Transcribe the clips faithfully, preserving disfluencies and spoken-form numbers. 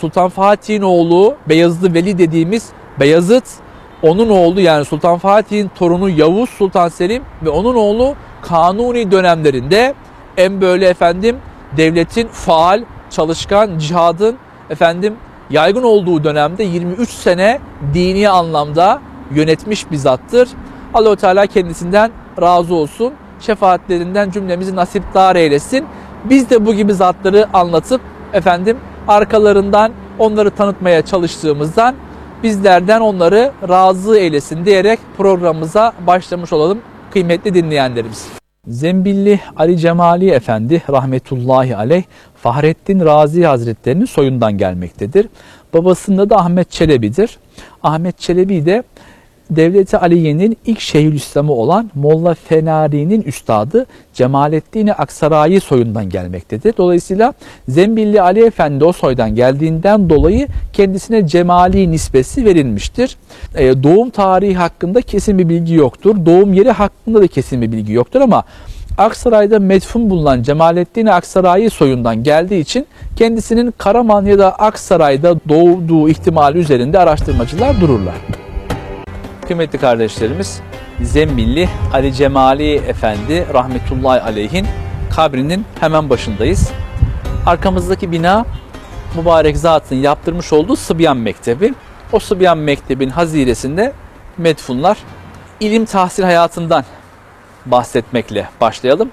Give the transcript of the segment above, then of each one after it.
Sultan Fatih'in oğlu Beyazıt Veli dediğimiz Beyazıt, onun oğlu yani Sultan Fatih'in torunu Yavuz Sultan Selim ve onun oğlu Kanuni dönemlerinde en böyle efendim devletin faal, çalışkan, cihadın efendim yaygın olduğu dönemde yirmi üç sene dini anlamda yönetmiş bir zattır. Allah-u Teala kendisinden razı olsun. Şefaatlerinden cümlemizi nasipdar eylesin. Biz de bu gibi zatları anlatıp efendim arkalarından onları tanıtmaya çalıştığımızdan bizlerden onları razı eylesin diyerek programımıza başlamış olalım kıymetli dinleyenlerimiz. Zembilli Ali Cemali Efendi rahmetullahi aleyh Fahrettin Razi Hazretleri'nin soyundan gelmektedir. Babasında da Ahmet Çelebi'dir. Ahmet Çelebi de Devlet-i Aliye'nin ilk Şeyhülislam'ı olan Molla Fenari'nin üstadı Cemalettin-i Aksarayi soyundan gelmektedir. Dolayısıyla Zembilli Ali Efendi o soydan geldiğinden dolayı kendisine Cemali nispesi verilmiştir. Ee, doğum tarihi hakkında kesin bir bilgi yoktur. Doğum yeri hakkında da kesin bir bilgi yoktur ama Aksaray'da medfun bulunan Cemalettin-i Aksarayi soyundan geldiği için kendisinin Karaman ya da Aksaray'da doğduğu ihtimali üzerinde araştırmacılar dururlar. Kıymetli kardeşlerimiz, Zembilli Ali Cemali Efendi rahmetullahi aleyhin kabrinin hemen başındayız. Arkamızdaki bina mübarek zatın yaptırmış olduğu Sıbyan Mektebi. O Sıbyan Mektebin haziresinde medfunlar. İlim tahsil hayatından bahsetmekle başlayalım.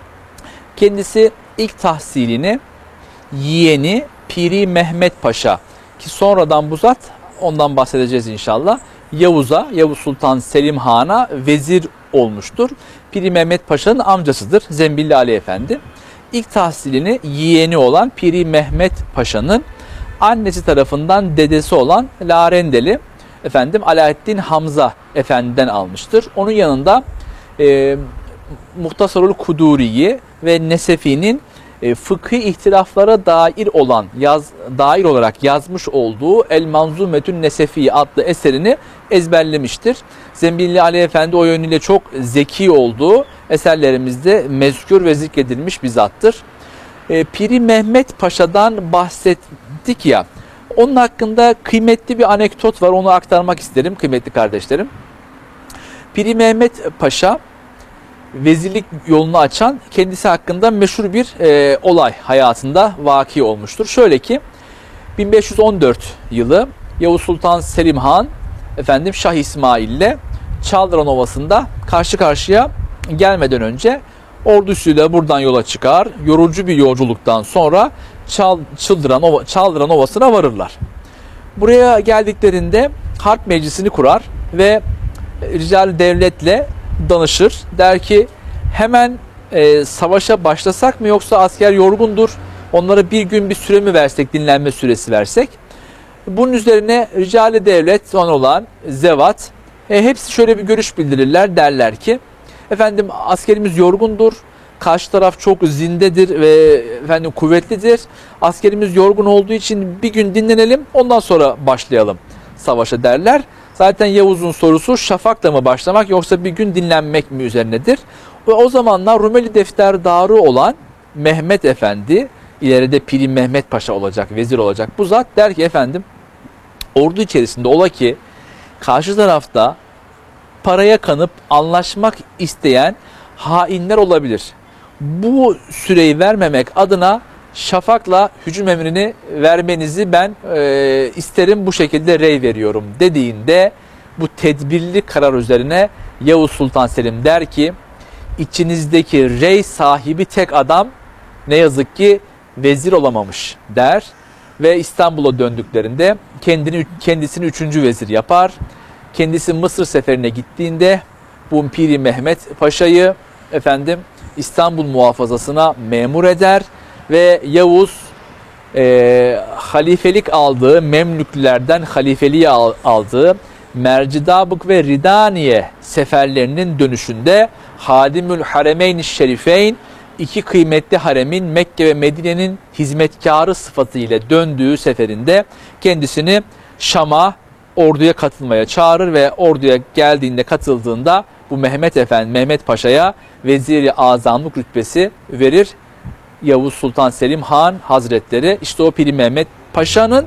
Kendisi ilk tahsilini yeğeni Piri Mehmet Paşa ki sonradan bu zat, ondan bahsedeceğiz inşallah, Yavuz'a, Yavuz Sultan Selim Han'a vezir olmuştur. Piri Mehmet Paşa'nın amcasıdır Zembilli Ali Efendi. İlk tahsilini yeğeni olan Piri Mehmet Paşa'nın annesi tarafından dedesi olan Larendeli efendim Alaaddin Hamza Efendi'den almıştır. Onun yanında e, Muhtasarul Kuduri'yi ve Nesefi'nin e, fıkhi ihtilaflara dair olan yaz dair olarak yazmış olduğu El Manzumetün Nesefi adlı eserini ezberlemiştir. Zembilli Ali Efendi o yönüyle çok zeki olduğu eserlerimizde mezkür ve zikredilmiş bir zattır. E, Piri Mehmet Paşa'dan bahsettik ya, onun hakkında kıymetli bir anekdot var, onu aktarmak isterim kıymetli kardeşlerim. Piri Mehmet Paşa vezirlik yolunu açan kendisi hakkında meşhur bir e, olay hayatında vaki olmuştur. Şöyle ki bin beş yüz on dört yılı Yavuz Sultan Selim Han efendim Şah İsmail ile Çaldıran Ovası'nda karşı karşıya gelmeden önce ordusuyla buradan yola çıkar. Yorucu bir yolculuktan sonra Çal, Çıldıran, Ova, Çaldıran Ovası'na varırlar. Buraya geldiklerinde harp meclisini kurar ve rical devletle danışır. Der ki hemen e, savaşa başlasak mı yoksa asker yorgundur, onlara bir gün bir süre mi versek, dinlenme süresi versek? Bunun üzerine rical devlet olan zevat e, hepsi şöyle bir görüş bildirirler, derler ki efendim askerimiz yorgundur, karşı taraf çok zindedir ve efendim kuvvetlidir. Askerimiz yorgun olduğu için bir gün dinlenelim, ondan sonra başlayalım savaşa derler. Zaten Yavuz'un sorusu şafakla mı başlamak yoksa bir gün dinlenmek mi üzerinedir. Ve o zamanlar Rumeli defterdarı olan Mehmet Efendi, ileride Piri Mehmet Paşa olacak, vezir olacak bu zat, der ki efendim ordu içerisinde ola ki karşı tarafta paraya kanıp anlaşmak isteyen hainler olabilir. Bu süreyi vermemek adına şafakla hücum emrini vermenizi ben e, isterim, bu şekilde rey veriyorum dediğinde bu tedbirli karar üzerine Yavuz Sultan Selim der ki içinizdeki rey sahibi tek adam ne yazık ki vezir olamamış der ve İstanbul'a döndüklerinde kendini kendisini üçüncü vezir yapar. Kendisi Mısır seferine gittiğinde bu Piri Mehmet Paşa'yı efendim İstanbul muhafazasına memur eder ve Yavuz e, halifelik aldığı Memlüklülerden halifeliği al, aldığı Mercidabık ve Ridaniye seferlerinin dönüşünde Hadimül Haremeyn-i Şerifeyn, iki kıymetli haremin Mekke ve Medine'nin hizmetkarı sıfatıyla döndüğü seferinde kendisini Şam'a, orduya katılmaya çağırır ve orduya geldiğinde, katıldığında bu Mehmet Efendi, Mehmet Paşa'ya Vezir-i Azamlık rütbesi verir Yavuz Sultan Selim Han Hazretleri. İşte o Piri Mehmet Paşa'nın